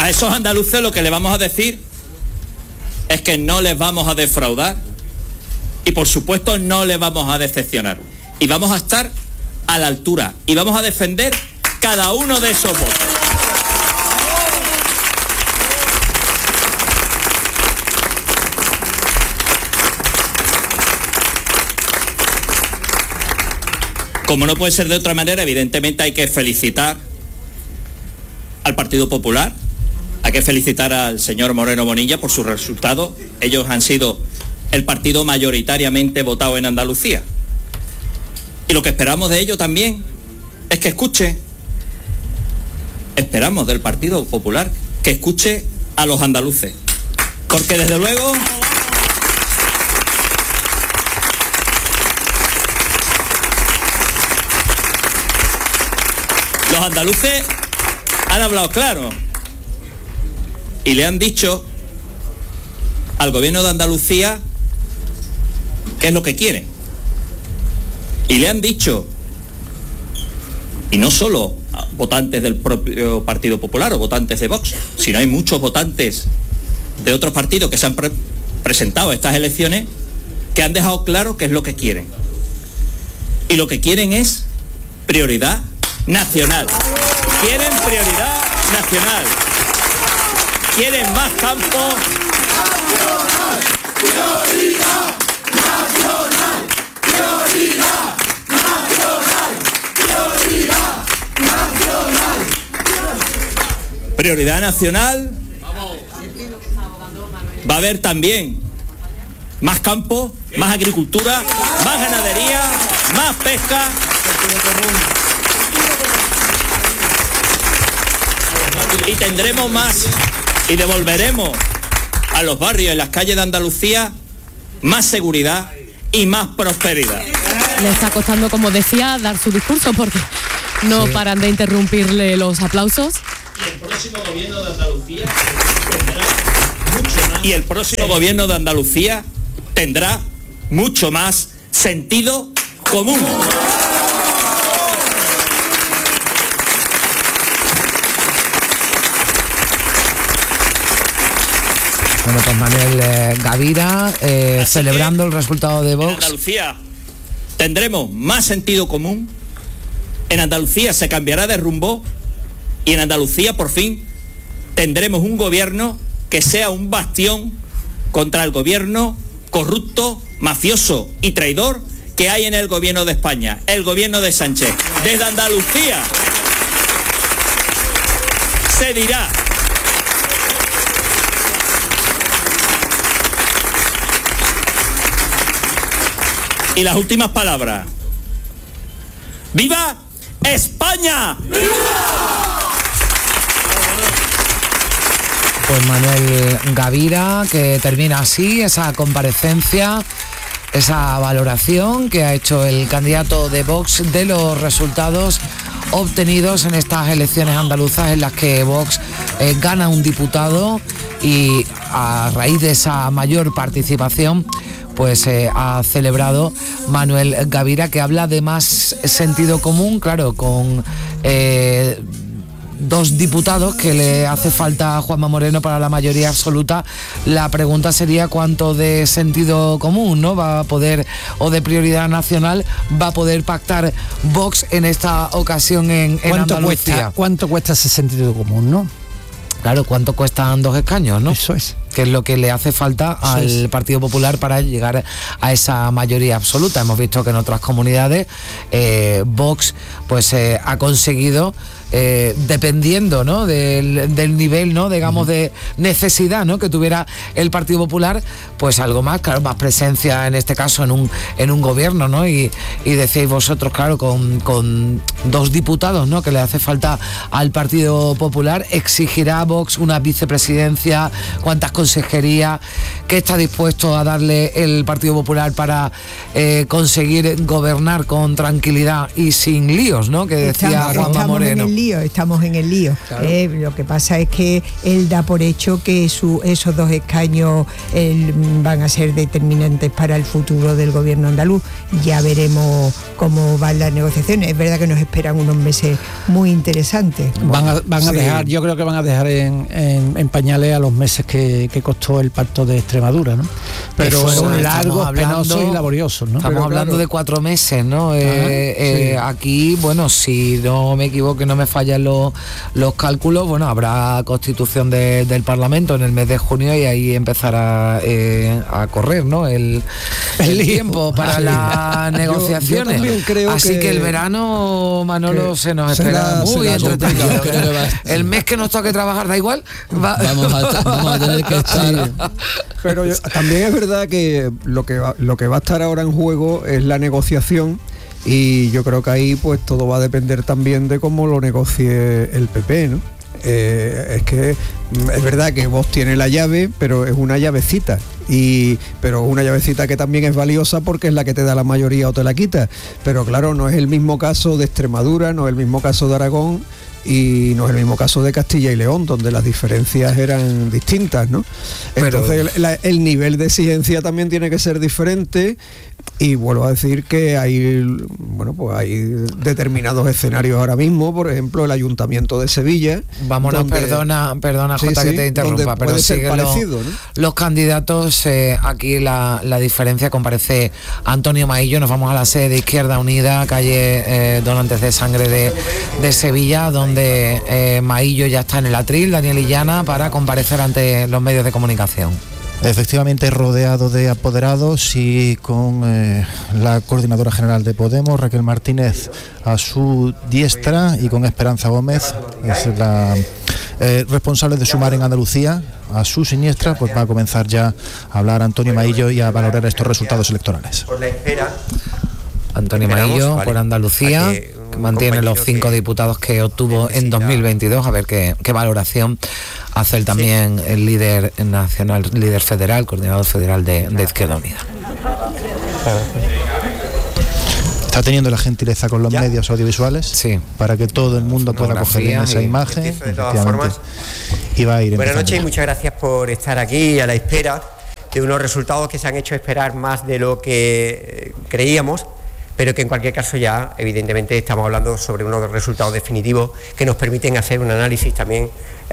A esos andaluces lo que le vamos a decir es que no les vamos a defraudar y por supuesto no les vamos a decepcionar. Y vamos a estar a la altura y vamos a defender cada uno de esos votos. Como no puede ser de otra manera, evidentemente hay que felicitar al Partido Popular, hay que felicitar al señor Moreno Bonilla por su resultado. Ellos han sido el partido mayoritariamente votado en Andalucía. Y lo que esperamos de ello también es que escuche, esperamos del Partido Popular, que escuche a los andaluces. Porque desde luego los andaluces han hablado claro y le han dicho al gobierno de Andalucía qué es lo que quieren. Y le han dicho, y no solo a votantes del propio Partido Popular o votantes de Vox, sino hay muchos votantes de otros partidos que se han presentado a estas elecciones que han dejado claro qué es lo que quieren. Y lo que quieren es prioridad nacional. Quieren prioridad nacional. Quieren más campo. Nacional, prioridad nacional, prioridad nacional, prioridad nacional. Prioridad nacional. Va a haber también más campo, más agricultura, más ganadería, más pesca. Y tendremos más y devolveremos a los barrios y las calles de Andalucía más seguridad y más prosperidad. Le está costando, como decía, dar su discurso porque no paran de interrumpirle los aplausos. Y el próximo gobierno de Andalucía tendrá mucho más. Y el próximo gobierno de Andalucía tendrá mucho más sentido común. Bueno, pues Manuel Gavira, celebrando el resultado de Vox. En Andalucía tendremos más sentido común, en Andalucía se cambiará de rumbo y en Andalucía por fin tendremos un gobierno que sea un bastión contra el gobierno corrupto, mafioso y traidor que hay en el gobierno de España, el gobierno de Sánchez. Desde Andalucía se dirá: y las últimas palabras: ¡viva España! ¡Viva! Pues Manuel Gavira, que termina así esa comparecencia, esa valoración que ha hecho el candidato de Vox de los resultados obtenidos en estas elecciones andaluzas en las que Vox gana un diputado y a raíz de esa mayor participación pues ha celebrado Manuel Gavira, que habla de más sentido común, claro, con dos diputados que le hace falta a Juanma Moreno para la mayoría absoluta. La pregunta sería cuánto de sentido común, ¿no?, va a poder, o de prioridad nacional, va a poder pactar Vox en esta ocasión en Andalucía. ¿Cuánto cuesta ese sentido común, no? Claro, ¿cuánto cuestan 2 escaños, no? Eso es. Que es lo que le hace falta al Partido Popular para llegar a esa mayoría absoluta. Hemos visto que en otras comunidades Vox pues ha conseguido, dependiendo, ¿no?, del nivel, ¿no?, digamos, de necesidad, ¿no?, que tuviera el Partido Popular, pues algo más, claro, más presencia en este caso en un gobierno, ¿no? Y decíais vosotros, claro, con 2 diputados, ¿no?, que le hace falta al Partido Popular. ¿Exigirá Vox una vicepresidencia? ¿Cuántas consejerías? ¿Qué está dispuesto a darle el Partido Popular para conseguir gobernar con tranquilidad y sin líos, ¿no?, que decía Juanma Moreno? lío. Claro. Lo que pasa es que él da por hecho que esos 2 escaños van a ser determinantes para el futuro del gobierno andaluz. Ya veremos cómo van las negociaciones. Es verdad que nos esperan unos meses muy interesantes. Van a dejar, yo creo que van a dejar en pañales a los meses que costó el pacto de Extremadura, ¿no? Pero fueron largos, penosos y laboriosos, ¿no? Estamos hablando de 4 meses, ¿no? Aquí, bueno, si no me equivoco, que no me fallan los cálculos, bueno, habrá constitución del Parlamento en el mes de junio y ahí empezará a correr, ¿no? El tiempo para las negociaciones. Yo creo así que el verano, Manolo, se nos espera muy entretenido. El mes que nos toque trabajar da igual. Vamos a tener que estar. Pero también es verdad que lo que va a estar ahora en juego es la negociación. Y yo creo que ahí pues todo va a depender también de cómo lo negocie el PP, ¿no? Es que es verdad que Vox tiene la llave, pero es una llavecita, pero una llavecita que también es valiosa porque es la que te da la mayoría o te la quita. Pero claro, no es el mismo caso de Extremadura, no es el mismo caso de Aragón y no es el mismo caso de Castilla y León, donde las diferencias eran distintas, ¿no? Entonces el nivel de exigencia también tiene que ser diferente. Y vuelvo a decir que hay determinados escenarios ahora mismo, por ejemplo el Ayuntamiento de Sevilla. Vámonos, perdona Jota, que te interrumpa, pero siguen los candidatos. Aquí la diferencia, comparece Antonio Maillo. Nos vamos a la sede de Izquierda Unida, calle Donantes de Sangre de Sevilla, donde Maillo ya está en el atril, Daniel Illana, para comparecer ante los medios de comunicación. Efectivamente, rodeado de apoderados y con la coordinadora general de Podemos, Raquel Martínez, a su diestra, y con Esperanza Gómez, es la responsable de Sumar en Andalucía, a su siniestra. Pues va a comenzar ya a hablar Antonio Maillo y a valorar estos resultados electorales. Por la espera, Antonio Maillo, por Andalucía, que mantiene los 5 diputados que obtuvo en 2022. A ver qué valoración hace él también, el líder nacional, líder federal, coordinador federal de Izquierda Unida. Está teniendo la gentileza con los medios audiovisuales, para que todo el mundo pueda coger bien esa imagen. De todas formas, y va a ir. Buenas noches y muchas gracias por estar aquí a la espera de unos resultados que se han hecho esperar más de lo que creíamos, pero que en cualquier caso ya evidentemente estamos hablando sobre unos resultados definitivos que nos permiten hacer un análisis también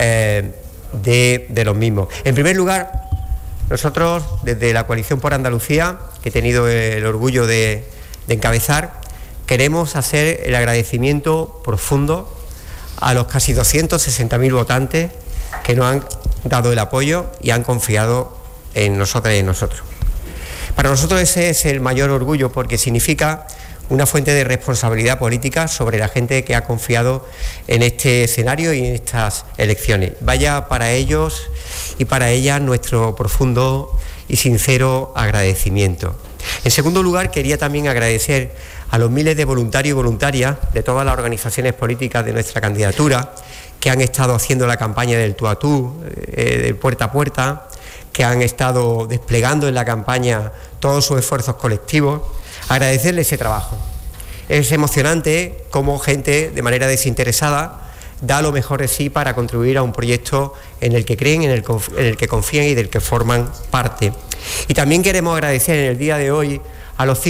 de los mismos. En primer lugar, nosotros desde la Coalición por Andalucía, que he tenido el orgullo de encabezar, queremos hacer el agradecimiento profundo a los casi 260.000 votantes que nos han dado el apoyo y han confiado en nosotras y en nosotros. Para nosotros ese es el mayor orgullo, porque significa una fuente de responsabilidad política sobre la gente que ha confiado en este escenario y en estas elecciones. Vaya para ellos y para ellas nuestro profundo y sincero agradecimiento. En segundo lugar, quería también agradecer a los miles de voluntarios y voluntarias de todas las organizaciones políticas de nuestra candidatura que han estado haciendo la campaña del tú a tú, del puerta a puerta, que han estado desplegando en la campaña todos sus esfuerzos colectivos. Agradecerles ese trabajo. Es emocionante cómo gente de manera desinteresada da lo mejor de sí para contribuir a un proyecto en el que creen, en el que confían y del que forman parte. Y también queremos agradecer en el día de hoy a los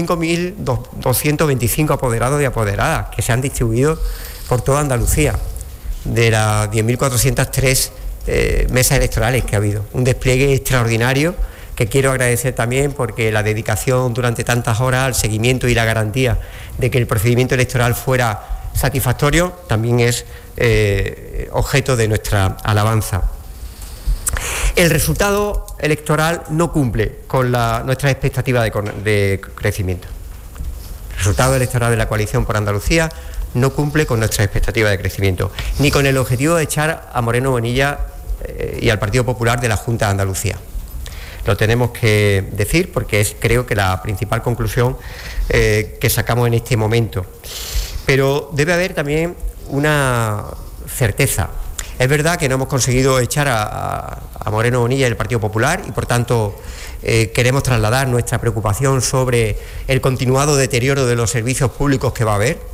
5.225 apoderados y apoderadas que se han distribuido por toda Andalucía, de las 10.403 mesas electorales que ha habido. Un despliegue extraordinario que quiero agradecer también, porque la dedicación durante tantas horas al seguimiento y la garantía de que el procedimiento electoral fuera satisfactorio también es objeto de nuestra alabanza. El resultado electoral no cumple con nuestra expectativa de crecimiento. El resultado electoral de la Coalición por Andalucía no cumple con nuestra expectativa de crecimiento, ni con el objetivo de echar a Moreno Bonilla y al Partido Popular de la Junta de Andalucía. Lo tenemos que decir porque es, creo que, la principal conclusión que sacamos en este momento. Pero debe haber también una certeza. Es verdad que no hemos conseguido echar a Moreno Bonilla del Partido Popular y, por tanto, queremos trasladar nuestra preocupación sobre el continuado deterioro de los servicios públicos que va a haber,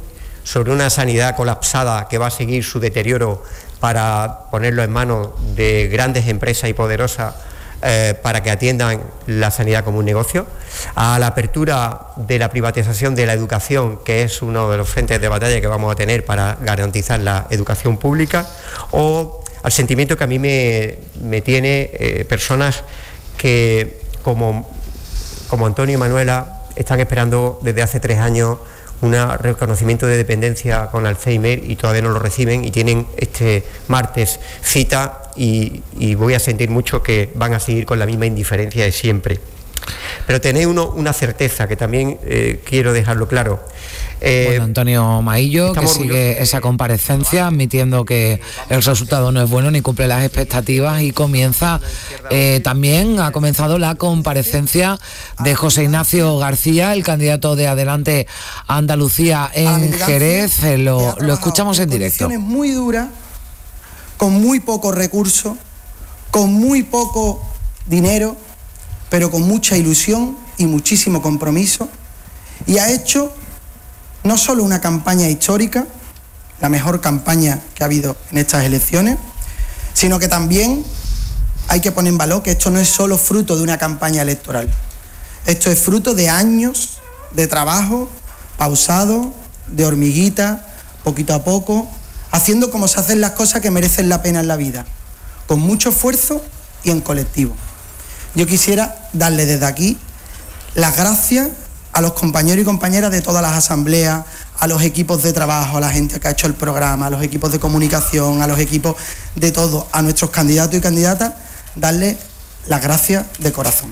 sobre una sanidad colapsada que va a seguir su deterioro para ponerlo en manos de grandes empresas y poderosas para que atiendan la sanidad como un negocio, a la apertura de la privatización de la educación, que es uno de los frentes de batalla que vamos a tener para garantizar la educación pública, o al sentimiento que a mí me tiene personas que, como Antonio y Manuela, están esperando desde hace 3 años un reconocimiento de dependencia con Alzheimer y todavía no lo reciben, y tienen este martes cita, y voy a sentir mucho que van a seguir con la misma indiferencia de siempre. Pero tenéis una certeza que también quiero dejarlo claro. Bueno, Antonio Maillo, que sigue esa comparecencia admitiendo que el resultado no es bueno ni cumple las expectativas, y también ha comenzado la comparecencia de José Ignacio García, el candidato de Adelante Andalucía en Jerez. Lo escuchamos en directo. Condiciones muy duras, con muy pocos recursos, con muy poco dinero, pero con mucha ilusión y muchísimo compromiso, y ha hecho no solo una campaña histórica, la mejor campaña que ha habido en estas elecciones, sino que también hay que poner en valor que esto no es solo fruto de una campaña electoral. Esto es fruto de años de trabajo pausado, de hormiguita, poquito a poco, haciendo como se hacen las cosas que merecen la pena en la vida, con mucho esfuerzo y en colectivo. Yo quisiera darle desde aquí las gracias a los compañeros y compañeras de todas las asambleas, a los equipos de trabajo, a la gente que ha hecho el programa, a los equipos de comunicación, a los equipos de todo, a nuestros candidatos y candidatas, darle las gracias de corazón.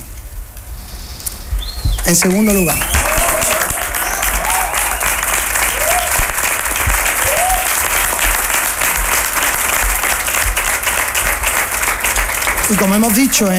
En segundo lugar, y como hemos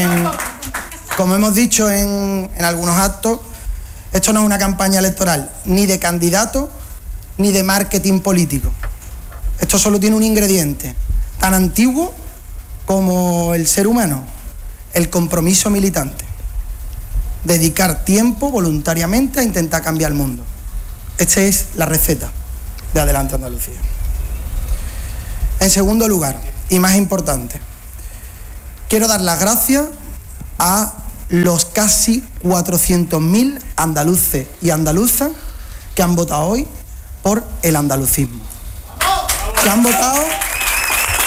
dicho en algunos actos, esto no es una campaña electoral ni de candidato ni de marketing político. Esto solo tiene un ingrediente tan antiguo como el ser humano: el compromiso militante. Dedicar tiempo voluntariamente a intentar cambiar el mundo. Esta es la receta de Adelante Andalucía. En segundo lugar, y más importante, quiero dar las gracias a los casi 400.000 andaluces y andaluzas que han votado hoy por el andalucismo. Que han votado